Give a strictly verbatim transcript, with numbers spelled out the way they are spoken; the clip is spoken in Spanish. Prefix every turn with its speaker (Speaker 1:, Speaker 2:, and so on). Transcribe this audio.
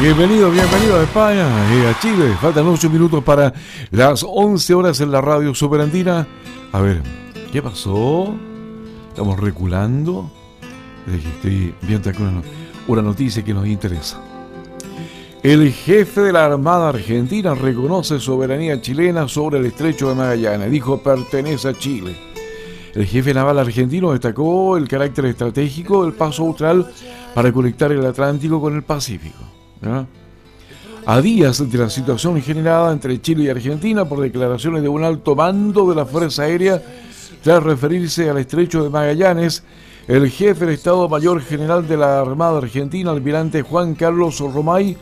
Speaker 1: Bienvenido, bienvenido a España y a Chile. Faltan ocho minutos para las once horas en la radio superandina. A ver, ¿qué pasó? Estamos reculando. Estoy viendo aquí una, una noticia que nos interesa. El jefe de la Armada Argentina reconoce soberanía chilena sobre el estrecho de Magallanes. Dijo, pertenece a Chile. El jefe naval argentino destacó el carácter estratégico del paso austral para conectar el Atlántico con el Pacífico. ¿Ya? A días de la situación generada entre Chile y Argentina por declaraciones de un alto mando de la Fuerza Aérea tras referirse al estrecho de Magallanes, el jefe del Estado Mayor General de la Armada Argentina, almirante Juan Carlos Romay,